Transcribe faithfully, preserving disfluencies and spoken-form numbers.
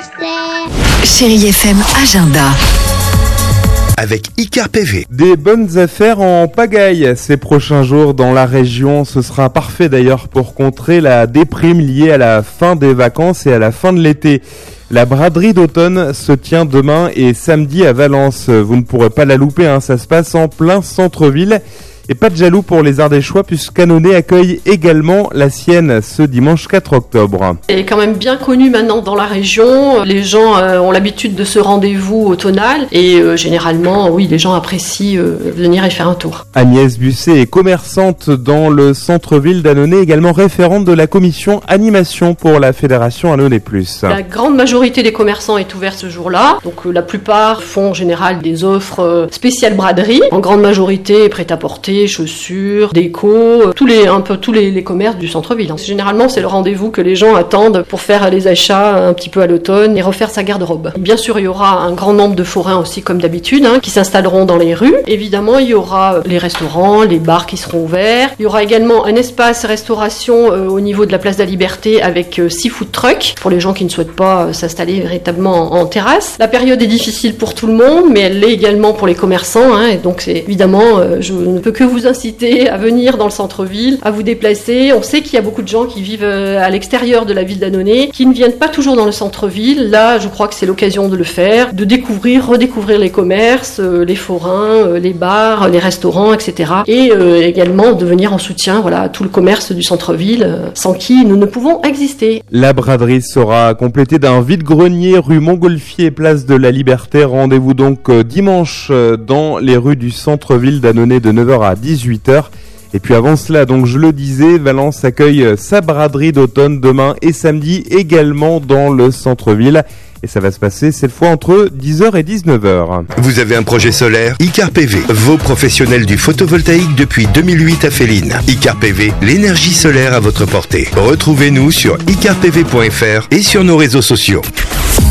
Chérie F M Agenda. Avec Icar P V. Des bonnes affaires en pagaille ces prochains jours dans la région. Ce sera parfait d'ailleurs pour contrer la déprime liée à la fin des vacances et à la fin de l'été. La braderie d'automne se tient demain et samedi à Valence. Vous ne pourrez pas la louper, hein, ça se passe en plein centre-ville. Et pas de jaloux pour les Ardéchois puisque Annonay accueille également la sienne ce dimanche quatre octobre. Elle est quand même bien connue maintenant dans la région. Les gens euh, ont l'habitude de ce rendez-vous automnal et euh, généralement, oui, les gens apprécient euh, venir y faire un tour. Agnès Busset est commerçante dans le centre-ville d'Annonay, également référente de la commission animation pour la fédération Annonay Plus. La grande majorité des commerçants est ouverte ce jour-là. Donc euh, la plupart font en général des offres euh, spéciales braderie. En grande majorité, prêt-à-porter, chaussures, déco, tous les, un peu tous les, les commerces du centre-ville. Généralement, c'est le rendez-vous que les gens attendent pour faire les achats un petit peu à l'automne et refaire sa garde-robe. Bien sûr, il y aura un grand nombre de forains aussi, comme d'habitude, hein, qui s'installeront dans les rues. Évidemment, il y aura les restaurants, les bars qui seront ouverts. Il y aura également un espace restauration euh, au niveau de la place de la Liberté avec euh, six food trucks pour les gens qui ne souhaitent pas euh, s'installer véritablement en, en terrasse. La période est difficile pour tout le monde, mais elle l'est également pour les commerçants. Hein, et donc, c'est évidemment, euh, je ne peux que vous inciter à venir dans le centre-ville, à vous déplacer. On sait qu'il y a beaucoup de gens qui vivent à l'extérieur de la ville d'Annonay, qui ne viennent pas toujours dans le centre-ville. Là, je crois que c'est l'occasion de le faire, de découvrir, redécouvrir les commerces, les forains, les bars, les restaurants, et cetera. Et euh, également de venir en soutien, voilà, à tout le commerce du centre-ville, sans qui nous ne pouvons exister. La braderie sera complétée d'un vide-grenier rue Montgolfier, place de la Liberté. Rendez-vous donc dimanche dans les rues du centre-ville d'Annonay de neuf heures à dix-huit heures. Et puis avant cela, donc je le disais, Valence accueille sa braderie d'automne demain et samedi également dans le centre-ville. Et ça va se passer cette fois entre dix heures et dix-neuf heures. Vous avez un projet solaire? Icar P V, vos professionnels du photovoltaïque depuis deux mille huit à Féline. Icar P V, l'énergie solaire à votre portée. Retrouvez-nous sur icar p v point f r et sur nos réseaux sociaux.